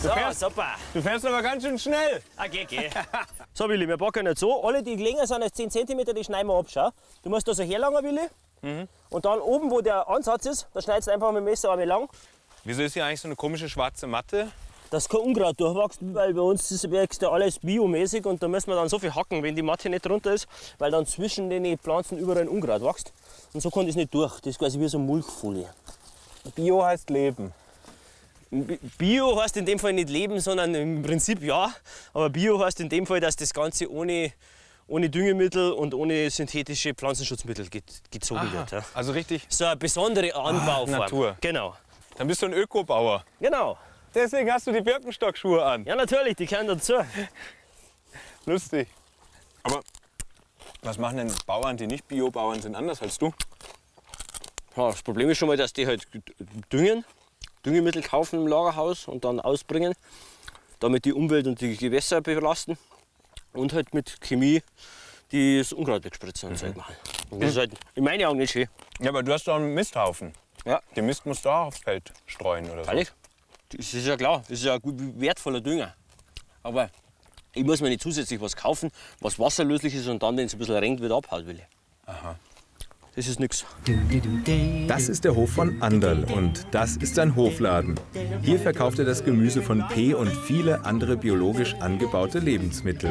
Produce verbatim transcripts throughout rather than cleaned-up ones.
Du So, fährst, super. du fährst aber ganz schön schnell. Okay, okay. So, Willi, wir packen nicht so. Alle, die länger sind als zehn Zentimeter, die schneiden wir ab. Schau. Du musst da so herlangen, Willi. Mhm. Und dann oben, wo der Ansatz ist, da schneidest du einfach mit dem Messer einmal lang. Wieso ist hier eigentlich so eine komische schwarze Matte? Dass kein Unkraut durchwächst, weil bei uns ist ja alles biomäßig und da müssen wir dann so viel hacken, wenn die Matte nicht drunter ist, weil dann zwischen den Pflanzen überall ein Unkraut wächst. Und so kann das nicht durch. Das ist quasi wie so eine Mulchfolie. Bio heißt Leben. Bio heißt in dem Fall nicht Leben, sondern im Prinzip ja. Aber Bio heißt in dem Fall, dass das Ganze ohne, ohne Düngemittel und ohne synthetische Pflanzenschutzmittel gezogen Aha, wird. Ja. Also richtig So eine besondere Anbauform. Ah, Natur. Genau. Dann bist du ein Ökobauer. Genau. Deswegen hast du die Birkenstockschuhe an. Ja, natürlich, die gehören dazu. Lustig. Aber was machen denn Bauern, die nicht Biobauern sind, anders als du? Ja, das Problem ist schon mal, dass die halt düngen, Düngemittel kaufen im Lagerhaus und dann ausbringen, damit die Umwelt und die Gewässer belasten und halt mit Chemie das Unkraut wegspritzen und so halt machen. Und das ist halt in meinen Augen nicht schön. Ja, aber du hast doch einen Misthaufen. Ja. Den Mist musst du auch aufs Feld streuen oder so. Freilich. Das ist ja klar, das ist ja ein wertvoller Dünger. Aber ich muss mir nicht zusätzlich was kaufen, was wasserlöslich ist und dann, wenn es ein bisschen regnet, wieder abhaut will. Aha. Das ist nichts. Das ist der Hof von Anderl und das ist sein Hofladen. Hier verkauft er das Gemüse von P und viele andere biologisch angebaute Lebensmittel.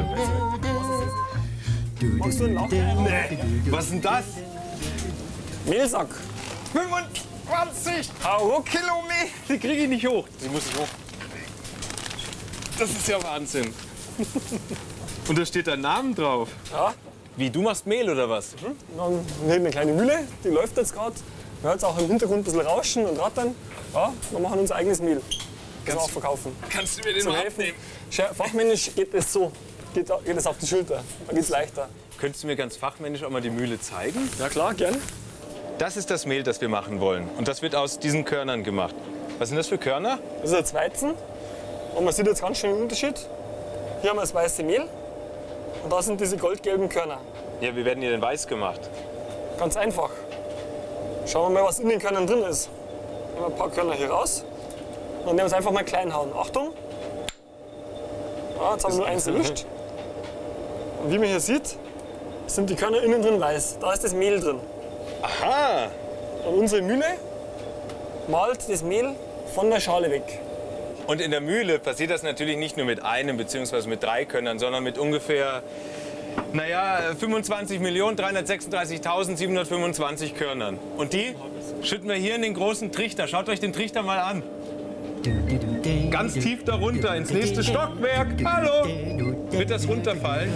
Machst du einen Lachen? Nee. Was ist denn das? Mehlsack. fünfundzwanzig Kilometer. Die kriege ich nicht hoch. Die muss ich hoch. Das ist ja Wahnsinn. Und da steht dein Name drauf. Ja. Wie, du machst Mehl oder was? Mhm. Dann hier eine kleine Mühle, die läuft jetzt gerade. Man hört auch im Hintergrund ein bisschen rauschen und rattern. Ja, wir machen unser eigenes Mehl. Das wir auch verkaufen. Kannst du mir den Zum mal Helfen. abnehmen? Fachmännisch geht es so. Geht, geht es auf die Schulter. Da geht es leichter. Könntest du mir ganz fachmännisch auch mal die Mühle zeigen? Ja klar, gern. Das ist das Mehl, das wir machen wollen. Und das wird aus diesen Körnern gemacht. Was sind das für Körner? Das ist jetzt Weizen. Und man sieht jetzt ganz schön den Unterschied. Hier haben wir das weiße Mehl. Und da sind diese goldgelben Körner. Ja, wie werden die denn weiß gemacht? Ganz einfach. Schauen wir mal, was in den Körnern drin ist. Nehmen wir ein paar Körner hier raus. Und dann nehmen wir es einfach mal klein hauen. Achtung! Ja, jetzt haben wir nur eins erwischt. Und wie man hier sieht, sind die Körner innen drin weiß. Da ist das Mehl drin. Aha! Und unsere Mühle malt das Mehl von der Schale weg. Und in der Mühle passiert das natürlich nicht nur mit einem bzw. mit drei Körnern, sondern mit ungefähr, naja, fünfundzwanzig Millionen dreihundertsechsunddreißigtausendsiebenhundertfünfundzwanzig Körnern. Und die schütten wir hier in den großen Trichter. Schaut euch den Trichter mal an. Ganz tief darunter ins nächste Stockwerk. Hallo! Wird das runterfallen?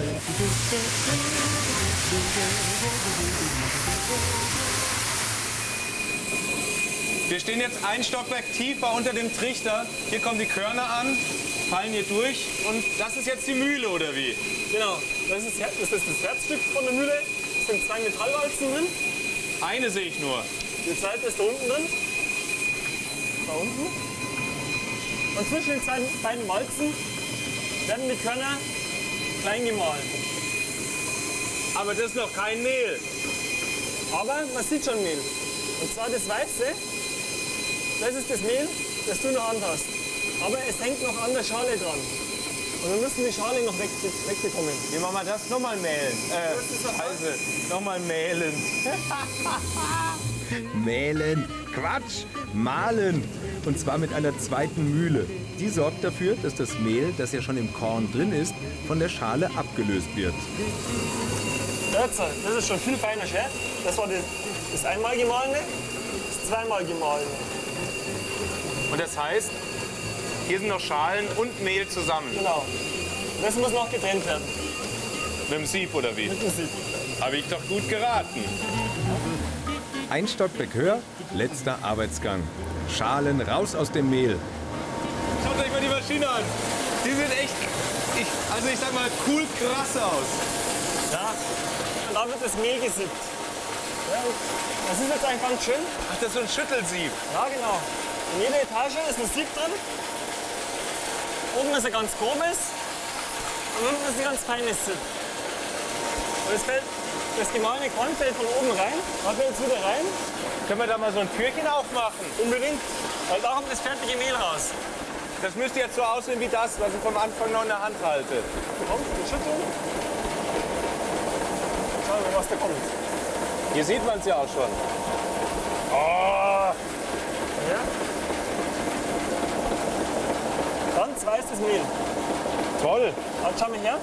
Wir stehen jetzt ein Stockwerk tiefer unter dem Trichter. Hier kommen die Körner an, fallen hier durch. Und das ist jetzt die Mühle, oder wie? Genau, das ist das, ist das Herzstück von der Mühle. Es sind zwei Metallwalzen drin. Eine sehe ich nur. Die zweite ist da unten drin. Da unten. Und zwischen den zwei, beiden Walzen werden die Körner klein gemahlen. Aber das ist noch kein Mehl. Aber man sieht schon Mehl. Und zwar das Weiße, das ist das Mehl, das du in der Hand hast. Aber es hängt noch an der Schale dran. Und wir müssen die Schale noch weg, wegbekommen. Wie machen wir das? Nochmal mählen. Äh, Scheiße. Nochmal mählen. Mählen, Quatsch, mahlen. Und zwar mit einer zweiten Mühle. Die sorgt dafür, dass das Mehl, das ja schon im Korn drin ist, von der Schale abgelöst wird. Jetzt, das ist schon viel feiner, schön. Das war das, das einmal gemahlene, das zweimal gemahlene. Und das heißt, hier sind noch Schalen und Mehl zusammen. Genau. Das muss noch getrennt werden. Mit dem Sieb oder wie? Mit dem Sieb. Habe ich doch gut geraten. Ein Stockwerk höher, letzter Arbeitsgang. Schalen raus aus dem Mehl. Schaut euch mal die Maschine an. Die sieht echt, ich, also ich sag mal, cool krass aus. Ja, und da wird das Mehl gesiebt. Ja, das ist jetzt eigentlich ganz schön. Ach, das ist so ein Schüttelsieb. Ja, genau. In jeder Etage ist ein Sieb drin. Oben ist ein ganz grobes und unten ist ein ganz feines Sieb. Und das, fällt, das gemahlene Korn fällt von oben rein. Da fällt es wieder rein. Können wir da mal so ein Türchen aufmachen? Unbedingt. Weil da kommt das fertige Mehl raus. Das müsste jetzt so aussehen wie das, was ich vom Anfang noch in der Hand halte. Komm, wir schütteln. Schauen wir mal, was da kommt. Hier sieht man es ja auch schon. Oh. Ja. Ganz weißes Mehl. Toll. Jetzt schau mal her.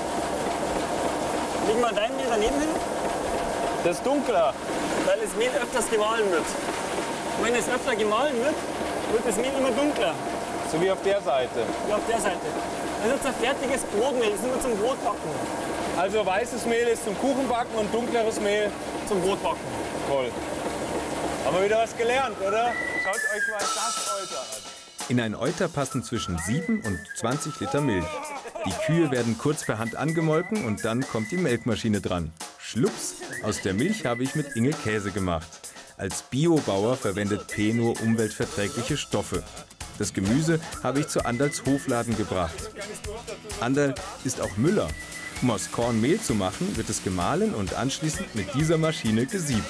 Leg mal dein Mehl daneben hin, Das ist dunkler. weil das Mehl öfters gemahlen wird. Und wenn es öfter gemahlen wird, wird das Mehl immer dunkler. So wie auf der Seite. Wie auf der Seite. Das ist jetzt ein fertiges Brotmehl, das ist nur zum Brotbacken. Also weißes Mehl ist zum Kuchenbacken und dunkleres Mehl Zum Brotbacken. toll. Haben wir wieder was gelernt, oder? Schaut euch mal das Euter an. In ein Euter passen zwischen sieben und zwanzig Liter Milch. Die Kühe werden kurz per Hand angemolken und dann kommt die Melkmaschine dran. Schlups, aus der Milch habe ich mit Inge Käse gemacht. Als Biobauer verwendet P nur umweltverträgliche Stoffe. Das Gemüse habe ich zu Anderls Hofladen gebracht. Anderl ist auch Müller. Um aus Korn Mehl zu machen, wird es gemahlen und anschließend mit dieser Maschine gesiebt.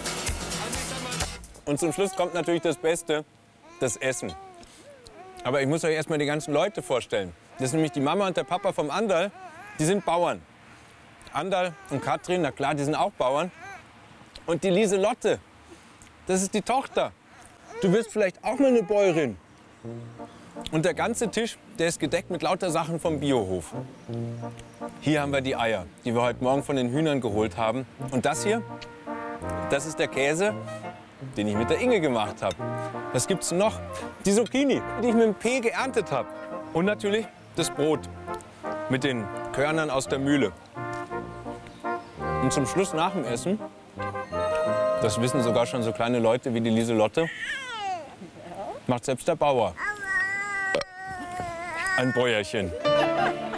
Und zum Schluss kommt natürlich das Beste, das Essen. Aber ich muss euch erst mal die ganzen Leute vorstellen. Das ist nämlich die Mama und der Papa vom Anderl, die sind Bauern. Anderl und Katrin, na klar, die sind auch Bauern. Und die Lieselotte, das ist die Tochter. Du wirst vielleicht auch mal eine Bäuerin. Und der ganze Tisch, der ist gedeckt mit lauter Sachen vom Biohof. Hier haben wir die Eier, die wir heute Morgen von den Hühnern geholt haben. Und das hier, das ist der Käse, den ich mit der Inge gemacht habe. Was gibt's noch? Die Zucchini, die ich mit dem P geerntet habe. Und natürlich das Brot mit den Körnern aus der Mühle. Und zum Schluss nach dem Essen, das wissen sogar schon so kleine Leute wie die Lieselotte, macht selbst der Bauer ein Bäuerchen.